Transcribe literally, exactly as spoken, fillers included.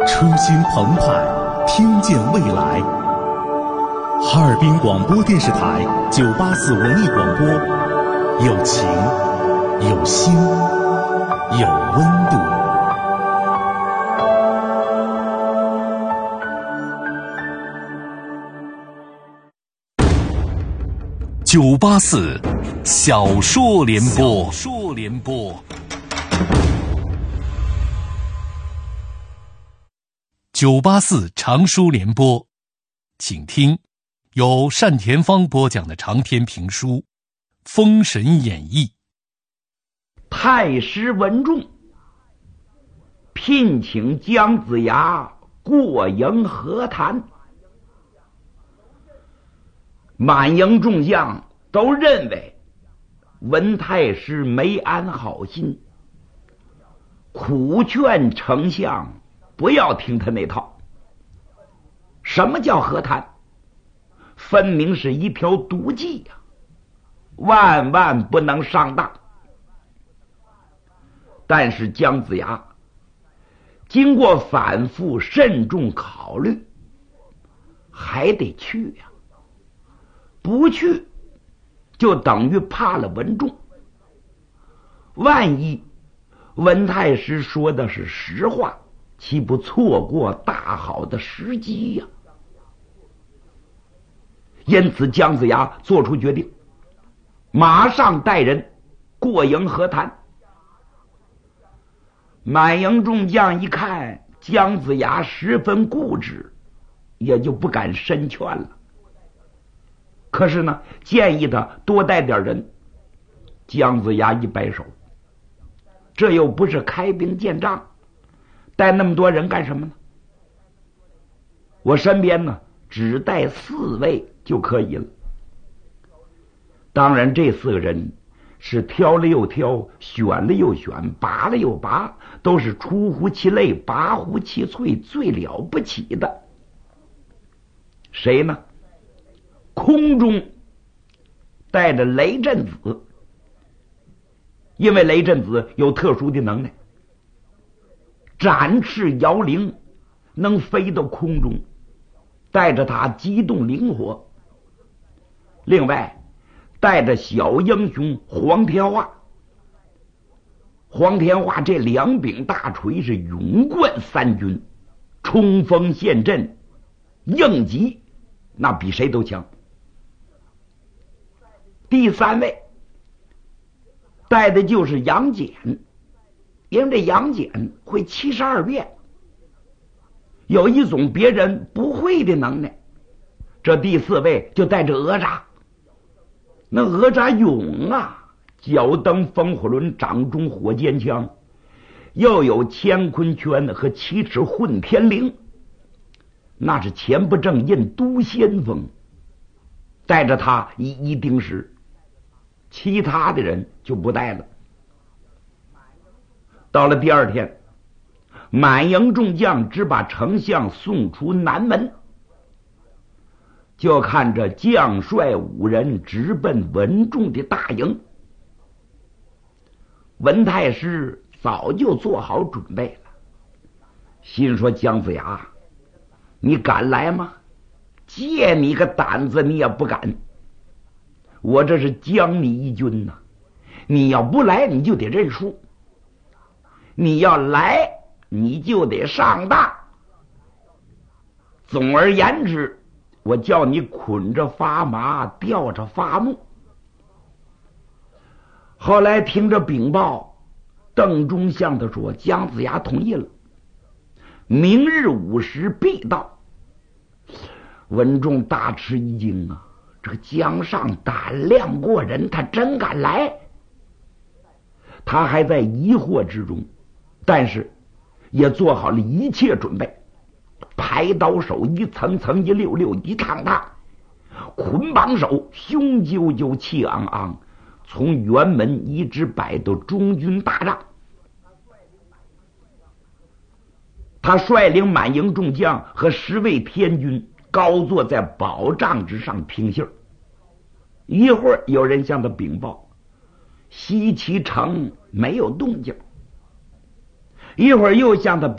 初心澎湃，听见未来。哈尔滨广播电视台九八四文艺广播，有情，有心，有温度。九八四小说联播，小说联播。九八四长书联播，请听由单田芳播讲的长篇评书《封神演义》。 太师文仲聘请姜子牙过营和谈，满营众将都认为文太师没安好心，苦劝丞相不要听他那套。什么叫和谈？分明是一条毒计呀、啊，万万不能上当。但是姜子牙经过反复慎重考虑，还得去呀、啊，不去就等于怕了文仲。万一文太师说的是实话，岂不错过大好的时机呀、啊？因此姜子牙做出决定，马上带人过营和谈。满营众将一看姜子牙十分固执，也就不敢深劝了。可是呢，建议他多带点人。姜子牙一摆手，这又不是开兵见仗，带那么多人干什么呢？我身边呢只带四位就可以了。当然这四个人是挑了又挑，选了又选，拔了又拔，都是出乎其类，拔乎其萃，最了不起的。谁呢？空中带着雷震子，因为雷震子有特殊的能耐，展翅摇铃，能飞到空中，带着他机动灵活。另外带着小英雄黄天化，黄天化这两柄大锤是勇冠三军，冲锋陷阵，应急那比谁都强。第三位带的就是杨戬，因为这杨戬会七十二变，有一种别人不会的能耐。这第四位就带着哪吒，那哪吒勇啊，脚蹬风火轮，掌中火尖枪，又有乾坤圈和七尺混天绫，那是前不正印都先锋，带着他一一定时。其他的人就不带了。到了第二天，满营众将只把丞相送出南门，就看着将帅五人直奔文仲的大营。文太师早就做好准备了，心说姜子牙，你敢来吗？借你个胆子你也不敢，我这是将你一军呐、啊，你要不来你就得认输，你要来你就得上当。总而言之，我叫你捆着发麻，吊着发木。后来听着禀报，邓忠向他说姜子牙同意了，明日午时必到。文仲大吃一惊啊，这个姜尚胆量过人，他真敢来。他还在疑惑之中，但是也做好了一切准备，排刀手一层层，一溜溜，一趟趟，捆绑手雄赳赳，气昂昂，从辕门一直摆到中军大帐。他率领满营众将和十位天军高坐在宝帐之上听信儿。一会儿有人向他禀报，西岐城没有动静。一会儿又向他禀